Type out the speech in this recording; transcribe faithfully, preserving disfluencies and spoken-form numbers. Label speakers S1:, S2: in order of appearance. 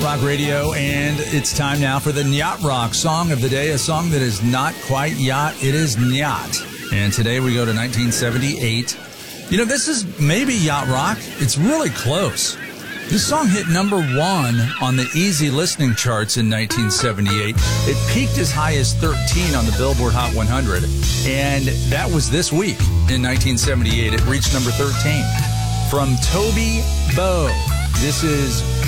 S1: Rock Radio, and it's time now for the Yacht Rock Song of the Day, a song that is not quite yacht, it is yacht. And today we go to nineteen seventy-eight. You know, this is maybe yacht rock. It's really close. This song hit number one on the easy listening charts in nineteen seventy-eight. It peaked as high as thirteen on the Billboard Hot one hundred, and that was this week in nineteen seventy-eight. It reached number thirteen. From Toby Bow, this is